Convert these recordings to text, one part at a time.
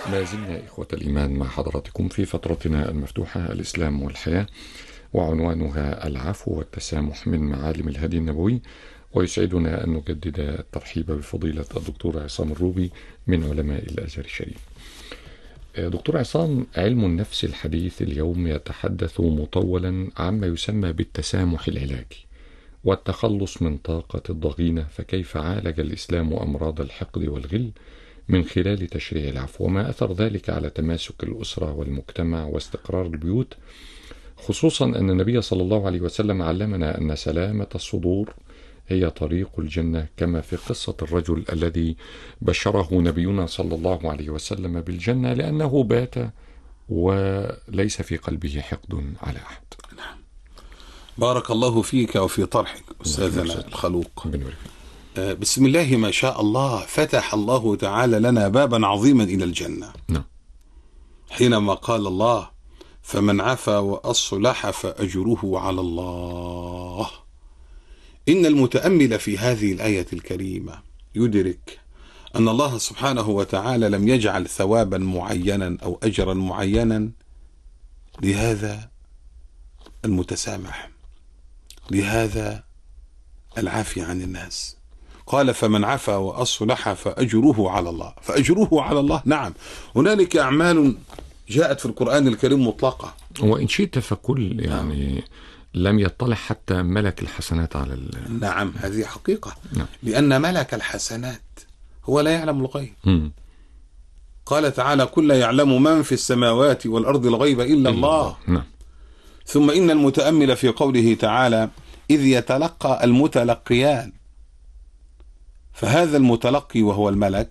ما زلنا إخوة الإيمان مع حضراتكم في فترتنا المفتوحة الإسلام والحياة، وعنوانها العفو والتسامح من معالم الهدي النبوي. ويسعدنا أن نجدد الترحيب بفضيلة الدكتور عصام الروبي من علماء الأزهر الشريف. دكتور عصام، علم النفس الحديث اليوم يتحدث مطولا عما يسمى بالتسامح العلاجي والتخلص من طاقة الضغينة، فكيف عالج الإسلام أمراض الحقد والغل من خلال تشريع العفو، وما أثر ذلك على تماسك الأسرة والمجتمع واستقرار البيوت، خصوصا أن النبي صلى الله عليه وسلم علمنا أن سلامة الصدور هي طريق الجنة، كما في قصة الرجل الذي بشره نبينا صلى الله عليه وسلم بالجنة لأنه بات وليس في قلبه حقد على أحد. بارك الله فيك وفي طرحك أستاذنا الخلوق. بسم الله ما شاء الله، فتح الله تعالى لنا بابا عظيما إلى الجنة. حينما قال الله: فمن عفا وأصلح فأجره على الله. إن المتأمل في هذه الآية الكريمة يدرك أن الله سبحانه وتعالى لم يجعل ثوابا معينا أو أجرا معينا لهذا المتسامح، لهذا العافية عن الناس. قال: فمن عفا وأصلح فأجره على الله. فأجره على الله، نعم، هنالك أعمال جاءت في القرآن الكريم مطلقة، وإن شئت فكل يعني لم يطلع حتى ملك الحسنات على نعم، هذه حقيقة. لأن ملك الحسنات هو لا يعلم الغيب. قال تعالى: كل يعلم من في السماوات والأرض الغيب إلا الله. ثم إن المتأمل في قوله تعالى: إذ يتلقى المتلقيان، فهذا المتلقي وهو الملك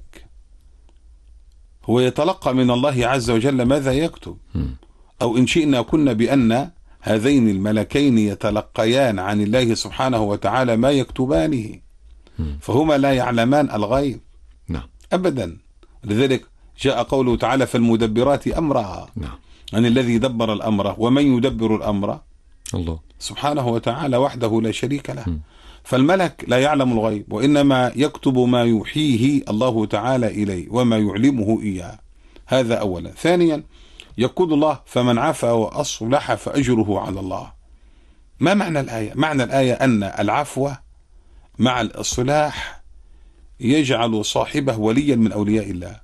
هو يتلقى من الله عز وجل ماذا يكتب، أو إن شئنا كنا بأن هذين الملكين يتلقيان عن الله سبحانه وتعالى ما يكتبانه، فهما لا يعلمان الغيب أبدا. لذلك جاء قوله تعالى: فالمدبرات أمرها، عن الذي دبر الأمر. ومن يدبر الأمر؟ الله سبحانه وتعالى وحده لا شريك له. فالملك لا يعلم الغيب، وإنما يكتب ما يوحيه الله تعالى إليه وما يعلمه إياه. هذا أولا. ثانيا، يقول الله: فمن عفا وأصلح فأجره على الله. ما معنى الآية؟ معنى الآية أن العفو مع الإصلاح يجعل صاحبه وليا من أولياء الله،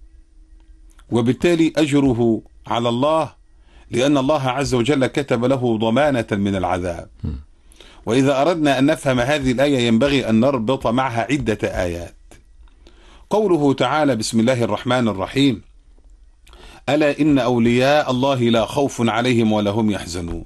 وبالتالي أجره على الله، لأن الله عز وجل كتب له ضمانة من العذاب. وإذا أردنا أن نفهم هذه الآية ينبغي أن نربط معها عدة آيات. قوله تعالى: بسم الله الرحمن الرحيم: ألا إن أولياء الله لا خوف عليهم ولا هم يحزنون.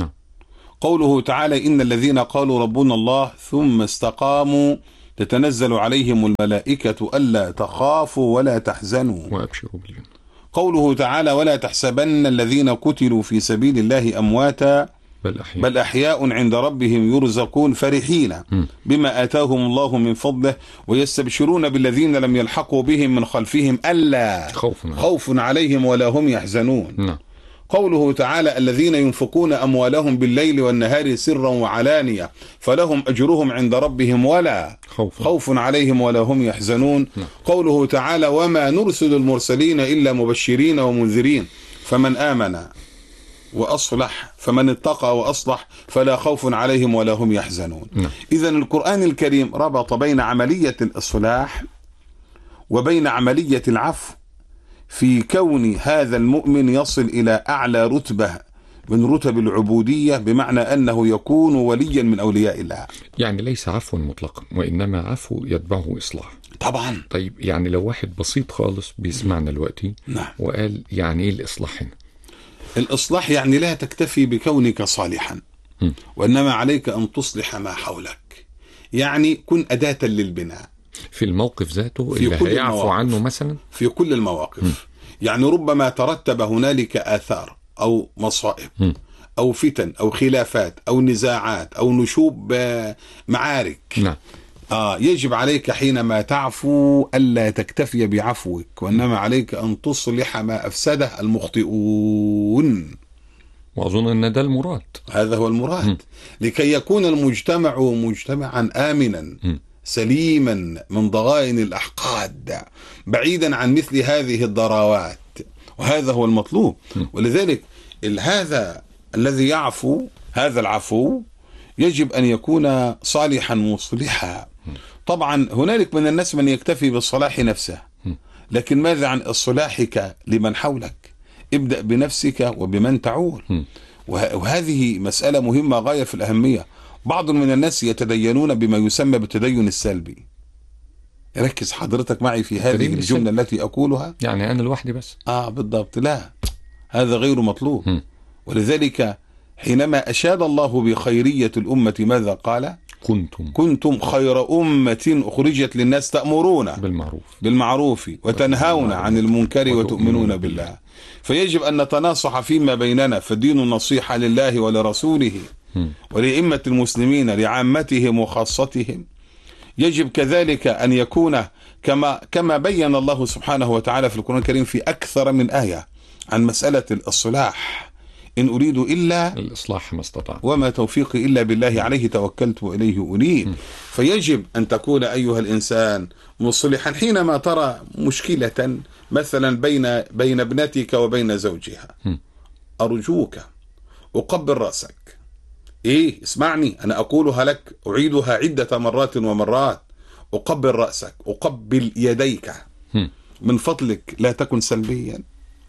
قوله تعالى: إن الذين قالوا ربنا الله ثم استقاموا تتنزل عليهم الملائكة ألا تخافوا ولا تحزنوا وأبشروا بالجنة. قوله تعالى: ولا تحسبن الذين قتلوا في سبيل الله أمواتا بل أحياء عند ربهم يرزقون فرحين بما آتاهم الله من فضله ويستبشرون بالذين لم يلحقوا بهم من خلفهم ألا خوف عليهم ولا هم يحزنون. قوله تعالى: الذين ينفقون أموالهم بالليل والنهار سرا وعلانية فلهم أجرهم عند ربهم ولا خوف عليهم ولا هم يحزنون. قوله تعالى: وما نرسل المرسلين إلا مبشرين ومنذرين فمن آمن وأصلح فمن اتقى وأصلح فلا خوف عليهم ولا هم يحزنون. إذن القرآن الكريم ربط بين عملية الإصلاح وبين عملية العفو، في كون هذا المؤمن يصل إلى أعلى رتبة من رتب العبودية، بمعنى أنه يكون وليا من أولياء الله. يعني ليس عفو مطلقا، وإنما عفو يتبعه إصلاح. طبعا. طيب، يعني لو واحد بسيط خالص بيسمعنا دلوقتي وقال يعني إيه الإصلاح هنا؟ الإصلاح يعني لا تكتفي بكونك صالحا، وإنما عليك أن تصلح ما حولك. يعني كن أداة للبناء في الموقف ذاته اللي هيعفو عنه مثلا في كل المواقف. يعني ربما ترتب هنالك آثار أو مصائب أو فتن أو خلافات أو نزاعات أو نشوب معارك. يجب عليك حينما تعفو ألا تكتفي بعفوك، وإنما عليك أن تصلح ما أفسده المخطئون. وأظن أن ده المراد، هذا هو المراد، لكي يكون المجتمع مجتمعا آمنا سليما من ضغائن الأحقاد، بعيدا عن مثل هذه الضراوات، وهذا هو المطلوب. ولذلك هذا الذي يعفو، هذا العفو يجب أن يكون صالحا مصلحا. طبعا هنالك من الناس من يكتفي بالصلاح نفسه، لكن ماذا عن إصلاحك لمن حولك؟ ابدأ بنفسك وبمن تعول. وهذه مسألة مهمة غاية في الأهمية. بعض من الناس يتدينون بما يسمى بالتدين السلبي. ركز حضرتك معي في هذه الجملة التي أقولها. يعني أنا لوحدي بس؟ بالضبط. لا، هذا غير مطلوب. ولذلك حينما أشاد الله بخيرية الأمة ماذا قال؟ كنتم خير أمة أخرجت للناس تأمرون بالمعروف وتنهون عن المنكر وتؤمنون بالله. فيجب أن نتناصح فيما بيننا، فالدين النصيحة لله ولرسوله ولأئمة المسلمين لعامتهم وخاصتهم. يجب كذلك أن يكون كما بين الله سبحانه وتعالى في القرآن الكريم في أكثر من آية عن مسألة الصلاح. إن أريد إلا الإصلاح ما استطعت وما توفيقي إلا بالله، عليه توكلت وإليه أنيب. فيجب أن تكون أيها الإنسان مصلحا حينما ترى مشكلة مثلا بين ابنتك وبين زوجها. أرجوك أقبل رأسك. اسمعني، أنا أقولها لك، أعيدها عدة مرات ومرات. أقبل رأسك، أقبل يديك. من فضلك لا تكن سلبيا.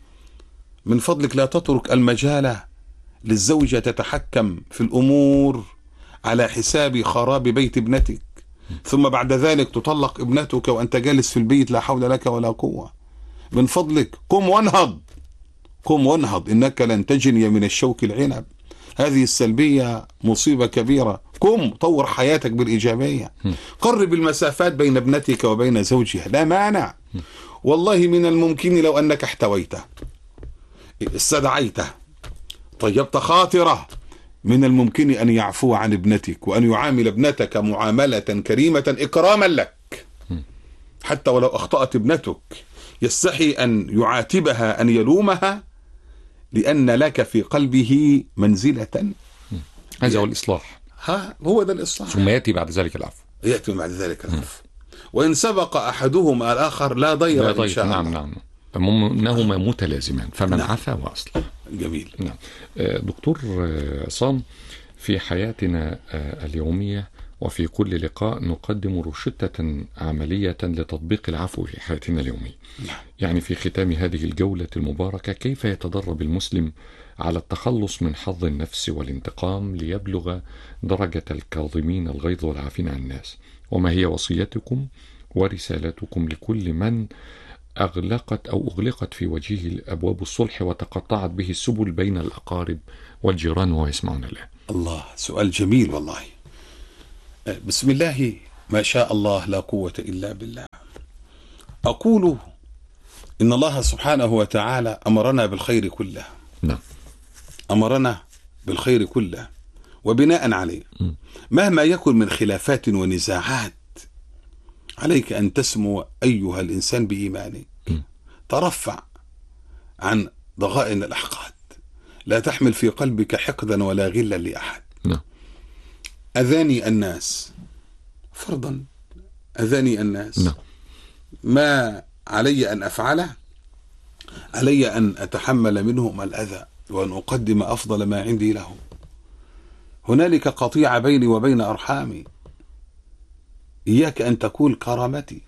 من فضلك لا تترك المجال للزوجة تتحكم في الأمور على حساب خراب بيت ابنتك، ثم بعد ذلك تطلق ابنتك وأنت جالس في البيت لا حول لك ولا قوة. من فضلك قم وانهض، قم وانهض، إنك لن تجني من الشوك العنب. هذه السلبية مصيبة كبيرة. قم طور حياتك بالإيجابية. قرب المسافات بين ابنتك وبين زوجها، لا مانع. والله من الممكن لو أنك احتويته، استدعيته، طيبت خاطره، من الممكن أن يعفو عن ابنتك وأن يعامل ابنتك معاملة كريمة إكراما لك. حتى ولو أخطأت ابنتك يستحي أن يعاتبها، أن يلومها، لأن لك في قلبه منزلة. هذا هو الإصلاح. هو ده الإصلاح. ثم يأتي بعد ذلك العفو. يأتي بعد ذلك العفو. وإن سبق أحدهما الآخر لا ضير إن شاء الله. نعم. إنهما متلازمان، فمن عفا وأصلح. جميل. نعم. دكتور عصام، في حياتنا اليومية وفي كل لقاء نقدم روشتة عملية لتطبيق العفو في حياتنا اليومية. يعني في ختام هذه الجولة المباركة، كيف يتدرب المسلم على التخلص من حظ النفس والانتقام ليبلغ درجة الكاظمين الغيظ والعافين عن الناس؟ وما هي وصيتكم ورسالتكم لكل من أغلقت في وجهه أبواب الصلح وتقطعت به السبل بين الأقارب والجيران وهو يسمعون الآن؟ الله، سؤال جميل والله. بسم الله ما شاء الله لا قوة إلا بالله. أقول إن الله سبحانه وتعالى أمرنا بالخير كله. نعم. أمرنا بالخير كله، وبناء عليه مهما يكن من خلافات ونزاعات، عليك أن تسمو أيها الإنسان بإيمانك. ترفع عن ضغائن الأحقاد، لا تحمل في قلبك حقدا ولا غلا لأحد. أذاني الناس فرضا، أذاني الناس، ما علي أن أفعله؟ علي أن أتحمل منهم الأذى وأن أقدم أفضل ما عندي لهم. هنالك قطيعة بيني وبين أرحامي، إياك أن تقول كرامتي.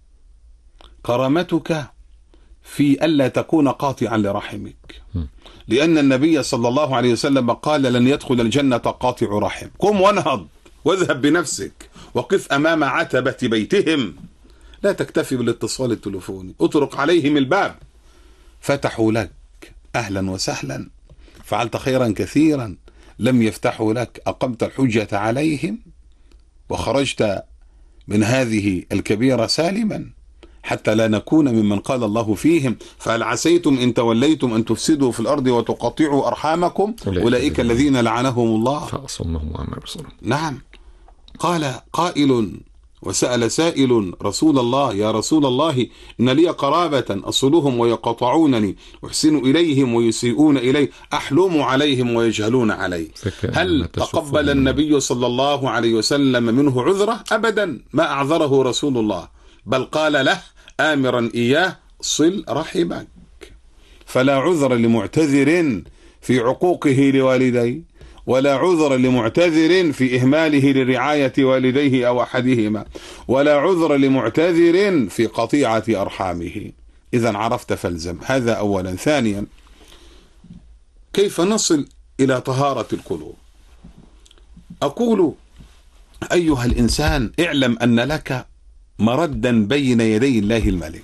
كرامتك في ألا تكون قاطعا لرحمك، لأن النبي صلى الله عليه وسلم قال لن يدخل الجنة قاطع رحم. قم وانهض واذهب بنفسك وقف أمام عتبة بيتهم، لا تكتفي بالاتصال التلفوني، اطرق عليهم الباب، فتحوا لك أهلا وسهلا، فعلت خيرا كثيرا. لم يفتحوا لك، أقمت الحجة عليهم وخرجت من هذه الكبيرة سالما، حتى لا نكون ممن قال الله فيهم فهل عسيتم إن توليتم أن تفسدوا في الأرض وتقطعوا أرحامكم أولئك الذين لعنهم الله فأصمهم وأما بصرهم. نعم. قال قائل وسأل سائل رسول الله: يا رسول الله، إن لي قرابة أصلهم ويقطعونني، أحسن إليهم ويسيئون إلي، أحلم عليهم ويجهلون علي. هل تقبل النبي صلى الله عليه وسلم منه عذره؟ أبدا، ما أعذره رسول الله، بل قال له آمرا إياه: صل رحمك. فلا عذر لمعتذر في عقوقه لوالديه، ولا عذر لمعتذر في إهماله لرعاية والديه أو أحدهما، ولا عذر لمعتذر في قطيعة أرحامه. إذا عرفت فالزم. هذا أولا. ثانيا، كيف نصل إلى طهارة القلوب؟ أقول: أيها الإنسان، اعلم أن لك مردا بين يدي الله الملك،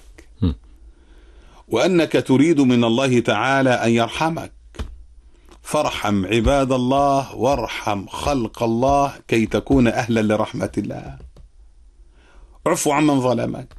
وأنك تريد من الله تعالى أن يرحمك، فارحم عباد الله وارحم خلق الله كي تكون أهلا لرحمة الله. اعفو عمن ظلمك،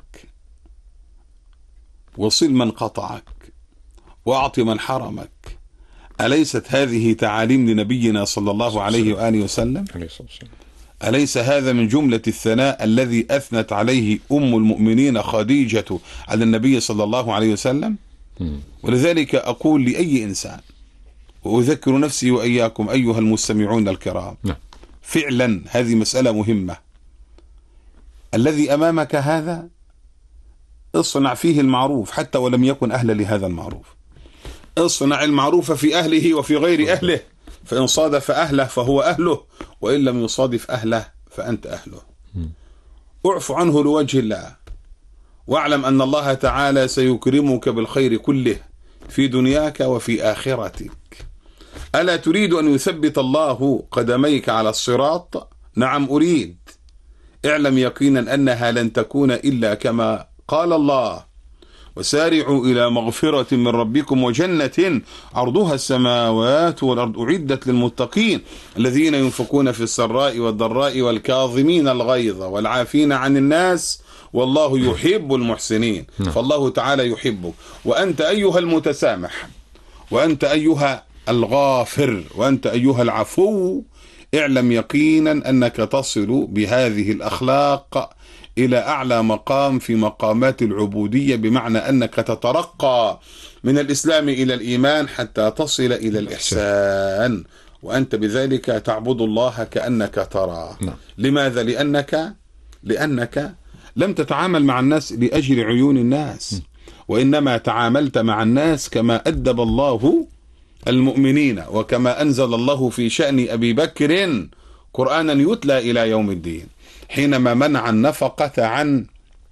وصل من قطعك، واعط من حرمك. أليست هذه تعاليم لنبينا صلى الله عليه وآله وسلم؟ أليس هذا من جملة الثناء الذي أثنت عليه أم المؤمنين خديجة على النبي صلى الله عليه وسلم؟ ولذلك أقول لأي إنسان، وأذكر نفسي وإياكم أيها المستمعون الكرام، فعلا هذه مسألة مهمة. الذي أمامك هذا اصنع فيه المعروف حتى ولم يكن أهلا لهذا المعروف. اصنع المعروف في أهله وفي غير أهله، فإن صادف أهله فهو أهله، وإن لم يصادف أهله فأنت أهله. اعفو عنه لوجه الله، واعلم أن الله تعالى سيكرمك بالخير كله في دنياك وفي آخرتك. ألا تريد أن يثبت الله قدميك على الصراط؟ نعم أريد. اعلم يقينا أنها لن تكون إلا كما قال الله: وسارعوا إلى مغفرة من ربكم وجنة عرضها السماوات والأرض أعدت للمتقين الذين ينفقون في السراء والضراء والكاظمين الغيظ والعافين عن الناس والله يحب المحسنين. فالله تعالى يحبك، وأنت أيها المتسامح، وأنت أيها الغافر، وأنت أيها العفو، اعلم يقينا أنك تصل بهذه الأخلاق إلى أعلى مقام في مقامات العبودية، بمعنى أنك تترقى من الإسلام إلى الإيمان حتى تصل إلى الإحسان، وأنت بذلك تعبد الله كأنك تراه. لماذا؟ لأنك لم تتعامل مع الناس لأجل عيون الناس، وإنما تعاملت مع الناس كما أدب الله المؤمنين، وكما أنزل الله في شأن أبي بكر قرآنا يتلى إلى يوم الدين، حينما منع النفقة عن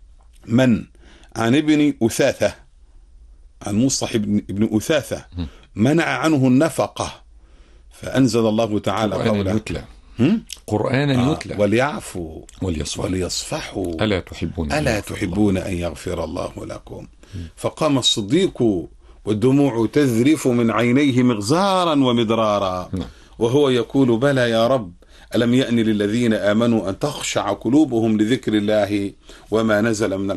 ابن أثاثة، عن مصطح ابن أثاثة، منع عنه النفقة، فأنزل الله تعالى قوله: قرآنا يتلى وليعفوا وليصفحوا ألا تحبون أن يغفر الله لكم. فقام الصديق والدموع تذرف من عينيه مغزارا ومدرارا، وهو يقول: بلى يا رب، ألم يأن للذين آمنوا أن تخشع قلوبهم لذكر الله وما نزل من